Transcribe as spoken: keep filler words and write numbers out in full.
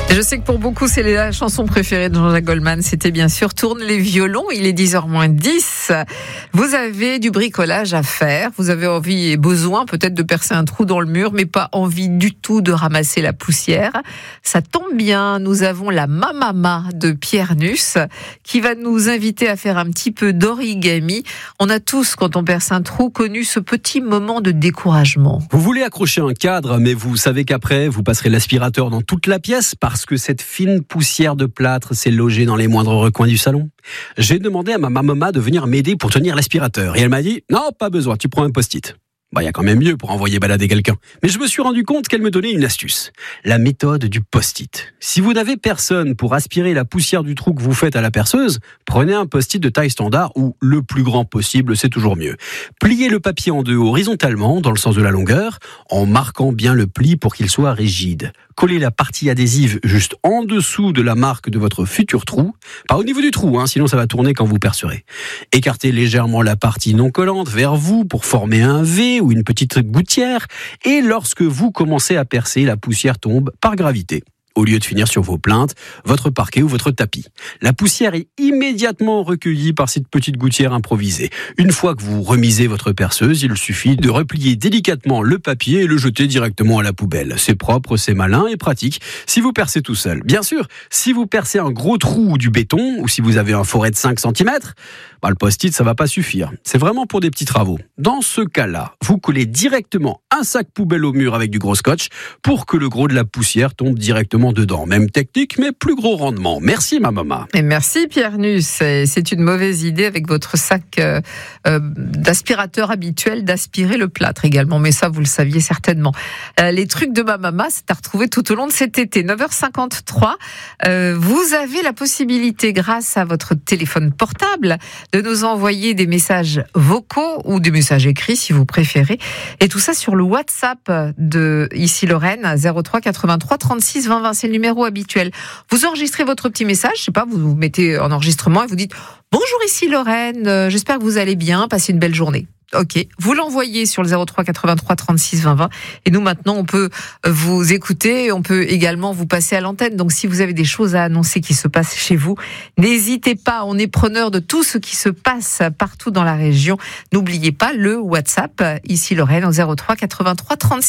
Je sais que pour beaucoup, c'est la chanson préférée de Jean-Jacques Goldman. C'était bien sûr Tourne les violons. Il est dix heures moins dix. Vous avez du bricolage à faire. Vous avez envie et besoin peut-être de percer un trou dans le mur, mais pas envie du tout de ramasser la poussière. Ça tombe bien. Nous avons la Mamama de Pierre Nuss qui va nous inviter à faire un petit peu d'origami. On a tous, quand on perce un trou, connu ce petit moment de découragement. Vous voulez accrocher un cadre, mais vous savez qu'après, vous passerez l'aspirateur dans toute la pièce parce que cette fine poussière de plâtre s'est logée dans les moindres recoins du salon. J'ai demandé à ma maman de venir m'aider pour tenir l'aspirateur. Et elle m'a dit, non, pas besoin, tu prends un post-it. Bah, il y a quand même mieux pour envoyer balader quelqu'un. Mais je me suis rendu compte qu'elle me donnait une astuce. La méthode du post-it. Si vous n'avez personne pour aspirer la poussière du trou que vous faites à la perceuse, prenez un post-it de taille standard ou le plus grand possible, c'est toujours mieux. Pliez le papier en deux horizontalement, dans le sens de la longueur, en marquant bien le pli pour qu'il soit rigide. Collez la partie adhésive juste en dessous de la marque de votre futur trou. Pas au niveau du trou, hein, sinon ça va tourner quand vous percerez. Écartez légèrement la partie non collante vers vous pour former un V ou une petite gouttière. Et lorsque vous commencez à percer, la poussière tombe par gravité, au lieu de finir sur vos plinthes, votre parquet ou votre tapis. La poussière est immédiatement recueillie par cette petite gouttière improvisée. Une fois que vous remisez votre perceuse, il suffit de replier délicatement le papier et le jeter directement à la poubelle. C'est propre, c'est malin et pratique si vous percez tout seul. Bien sûr, si vous percez un gros trou ou du béton, ou si vous avez un forêt de cinq centimètres, bah le post-it, ça va pas suffire. C'est vraiment pour des petits travaux. Dans ce cas-là, vous collez directement un sac poubelle au mur avec du gros scotch pour que le gros de la poussière tombe directement dedans. Même technique, mais plus gros rendement. Merci, ma maman. Et merci, Pierre Nuss. C'est une mauvaise idée avec votre sac euh, euh, d'aspirateur habituel d'aspirer le plâtre également. Mais ça, vous le saviez certainement. Euh, les trucs de ma maman, c'est à retrouver tout au long de cet été. neuf heures cinquante-trois. Euh, vous avez la possibilité, grâce à votre téléphone portable, de nous envoyer des messages vocaux ou des messages écrits, si vous préférez. Et tout ça sur le WhatsApp de Ici Lorraine, zéro trois quatre-vingt-trois trente-six vingt vingt. C'est le numéro habituel. Vous enregistrez votre petit message, je sais pas, vous vous mettez en enregistrement et vous dites « Bonjour, ici Lorraine, euh, j'espère que vous allez bien, passez une belle journée ». Ok, vous l'envoyez sur le zéro trois quatre-vingt-trois trente-six vingt vingt et nous maintenant on peut vous écouter, on peut également vous passer à l'antenne. Donc si vous avez des choses à annoncer qui se passent chez vous, n'hésitez pas, on est preneur de tout ce qui se passe partout dans la région. N'oubliez pas le WhatsApp Ici Lorraine au zéro trois quatre-vingt-trois trente-six